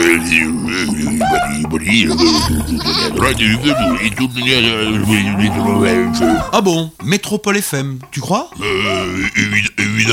Ah bon, Métropole FM, tu crois ? Évidemment.